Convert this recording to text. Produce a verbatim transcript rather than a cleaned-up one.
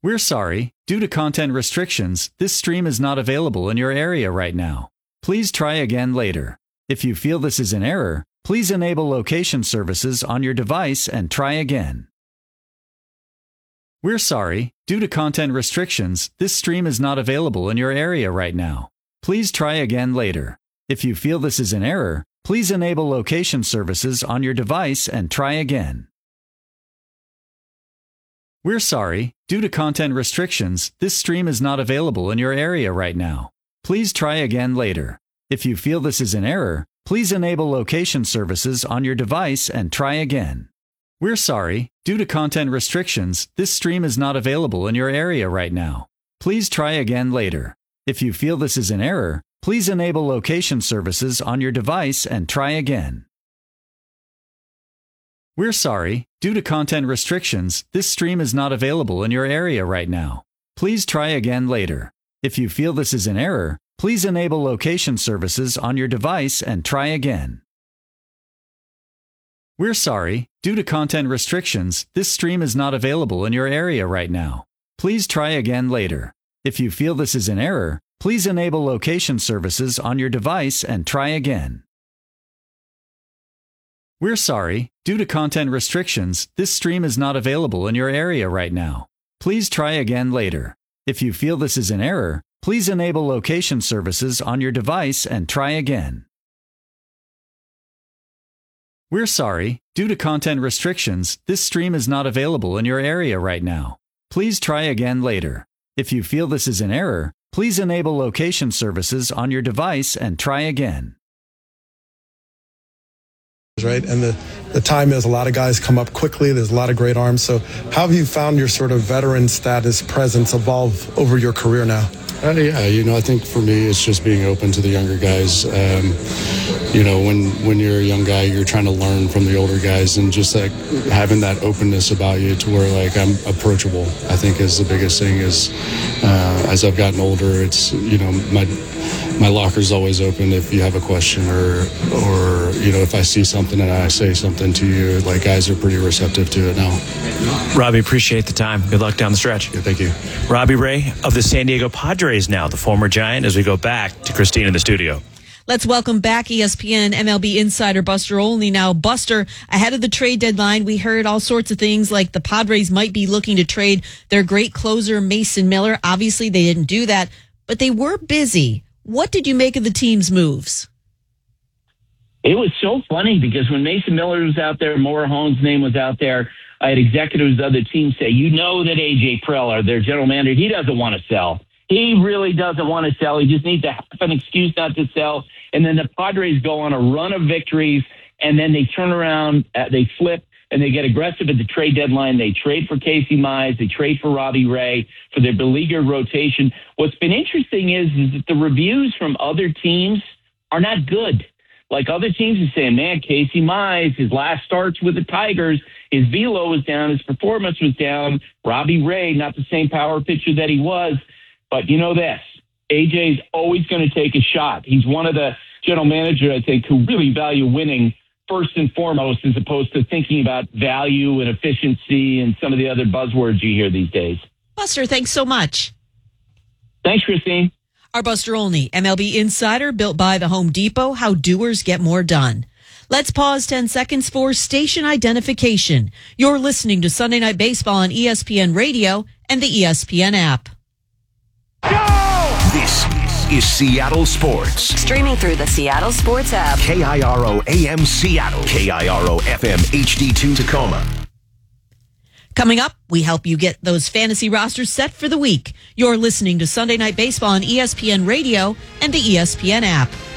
We're sorry. Due to content restrictions, this stream is not available in your area right now. Please try again later. If you feel this is an error, please enable location services on your device and try again. We're sorry. Due to content restrictions, this stream is not available in your area right now. Please try again later. If you feel this is an error, please enable location services on your device and try again. We're sorry. Due to content restrictions, this stream is not available in your area right now. Please try again later. If you feel this is an error, please enable location services on your device and try again. We're sorry. Due to content restrictions, this stream is not available in your area right now. Please try again later. If you feel this is an error, please enable location services on your device and try again. We're sorry. Due to content restrictions, this stream is not available in your area right now. Please try again later. If you feel this is an error, please enable location services on your device and try again. We're sorry. Due to content restrictions, this stream is not available in your area right now. Please try again later. If you feel this is an error, please enable location services on your device and try again. We're sorry. Due to content restrictions, this stream is not available in your area right now. Please try again later. If you feel this is an error, please enable location services on your device and try again. We're sorry. Due to content restrictions, this stream is not available in your area right now. Please try again later. If you feel this is an error, please enable location services on your device and try again. Right, and the, the time is a lot of guys come up quickly. There's a lot of great arms. So how have you found your sort of veteran status presence evolve over your career now? Uh, yeah, you know, I think for me, it's just being open to the younger guys. Um, you know, when, when you're a young guy, you're trying to learn from the older guys, and just like having that openness about you to where like I'm approachable, I think is the biggest thing. Is uh, as I've gotten older, it's, you know, my my locker's always open if you have a question, or or you know, if I see something and I say something to you, like guys are pretty receptive to it now. Robbie, appreciate the time. Good luck down the stretch. Yeah, thank you. Robbie Ray of the San Diego Padres now, the former Giant, as we go back to Christine in the studio. Let's welcome back E S P N M L B insider Buster Olney. Now, Buster, ahead of the trade deadline, we heard all sorts of things like the Padres might be looking to trade their great closer, Mason Miller. Obviously, they didn't do that, but they were busy. What did you make of the team's moves? It was so funny because when Mason Miller was out there, Maura Holmes' name was out there, I had executives of other teams say, you know that A J Preller, their general manager, he doesn't want to sell. He really doesn't want to sell. He just needs to have an excuse not to sell. And then the Padres go on a run of victories, and then they turn around, uh, they flip, and they get aggressive at the trade deadline. They trade for Casey Mize. They trade for Robbie Ray for their beleaguered rotation. What's been interesting is, is that the reviews from other teams are not good. Like other teams are saying, man, Casey Mize, his last starts with the Tigers, his velo was down, his performance was down. Robbie Ray, not the same power pitcher that he was. But you know this, A J's always going to take a shot. He's one of the general managers, I think, who really value winning first and foremost, as opposed to thinking about value and efficiency and some of the other buzzwords you hear these days. Buster, thanks so much. Thanks, Christine. Our Buster Olney, M L B insider, built by the Home Depot, how doers get more done. Let's pause ten seconds for station identification. You're listening to Sunday Night Baseball on E S P N Radio and the E S P N app. Go! This is Seattle Sports. Streaming through the Seattle Sports app. K I R O A M Seattle. K I R O F M H D two Tacoma. Coming up, we help you get those fantasy rosters set for the week. You're listening to Sunday Night Baseball on E S P N Radio and the E S P N app.